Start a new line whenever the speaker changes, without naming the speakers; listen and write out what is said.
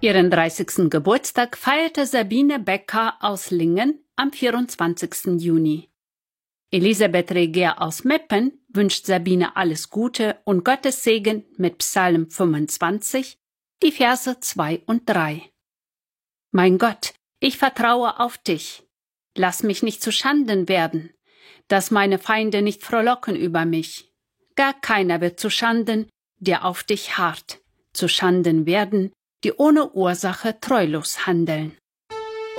Ihren 30. Geburtstag feierte Sabine Becker aus Lingen am 24. Juni. Elisabeth Reger aus Meppen wünscht Sabine alles Gute und Gottes Segen mit Psalm 25, die Verse 2 und 3. Mein Gott, ich vertraue auf dich. Lass mich nicht zu Schanden werden, dass meine Feinde nicht frohlocken über mich. Gar keiner wird zu Schanden, der auf dich harrt, zu Schanden werden, die ohne Ursache treulos handeln.